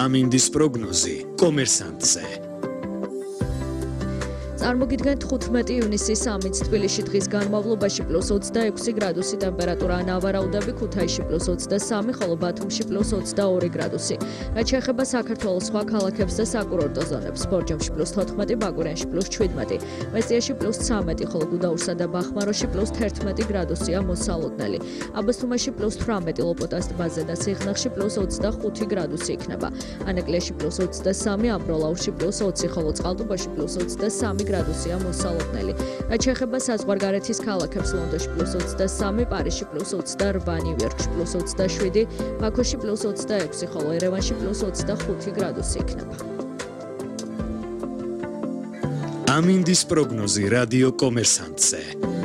ამინდის პროგნოზი კომერსანტზე. წარმოგიდგენთ 15 ივნისის ამით თბილისში დღის განმავლობაში +26 გრადუსი ტემპერატურა, ნავარაუდები ქუთაისში +23, ხოლო ბათუმში +22 გრადუსი. რაც შეეხება საქართველოს სხვა ქალაქებს და საკურორტო ზონებს, ბორჯომში +14, ბაკურიანში +17, მესტიაში +13, ხოლო გუდაურსა და ბახმაროში +11 გრადუსია მოსალოდნელი. აბასთუმანში +18, ლოპოტას ტბაზე და სიღნაღში +25 გრადუსი იქნება. ანაკლიაში +23, ამბროლაურში +20, ხოლო წყალტუბოში +23 გრადუსია მოსალოდნელი. რაც შეეხება საზღვარგარეთის ქალაქებს, ლონდონში +23, პარიზში +28, ნიუ-იორკში +27, ბაქოში +26, ხოლო ერევანში +25 გრადუსი იქნება. ამინდის პროგნოზი რადიო კომერსანტზე.